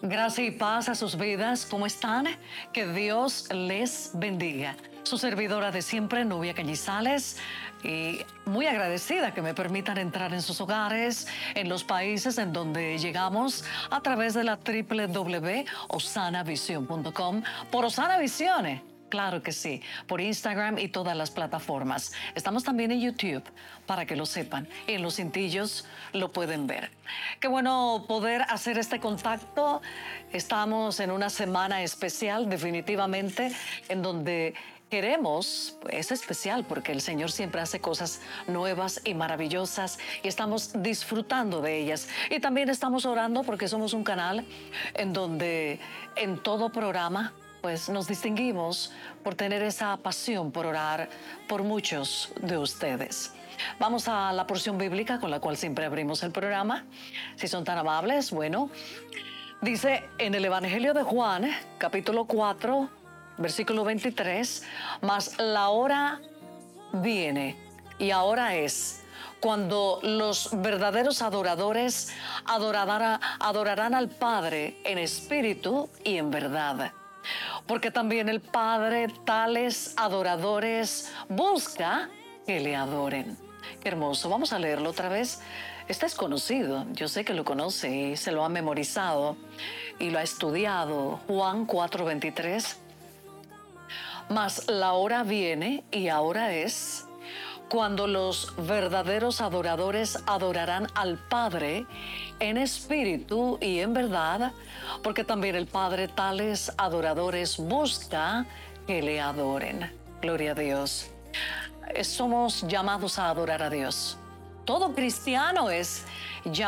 Gracia y paz a sus vidas. ¿Cómo están? Que Dios les bendiga. Su servidora de siempre, Nubia Cañizales, y muy agradecida que me permitan entrar en sus hogares, en los países en donde llegamos a través de la www.osanavision.com por Osana Visiones. Claro que sí, por Instagram y todas las plataformas. Estamos también en YouTube, para que lo sepan. En los cintillos lo pueden ver. Qué bueno poder hacer este contacto. Estamos en una semana especial, definitivamente, en donde queremos, es especial porque el Señor siempre hace cosas nuevas y maravillosas y estamos disfrutando de ellas. Y también estamos orando porque somos un canal en donde en todo programa pues nos distinguimos por tener esa pasión por orar por muchos de ustedes. Vamos a la porción bíblica con la cual siempre abrimos el programa. Si son tan amables, bueno, dice en el Evangelio de Juan, capítulo 4, versículo 23, mas la hora viene y ahora es cuando los verdaderos adoradores adorarán al Padre en espíritu y en verdad. Porque también el Padre tales adoradores busca que le adoren. Qué hermoso. Vamos a leerlo otra vez. Este es conocido. Yo sé que lo conoce y se lo ha memorizado y lo ha estudiado. Juan 4:23. Mas la hora viene y ahora es cuando los verdaderos adoradores adorarán al Padre en espíritu y en verdad, porque también el Padre tales adoradores busca que le adoren. Gloria a Dios. Somos llamados a adorar a Dios. Todo cristiano es llamado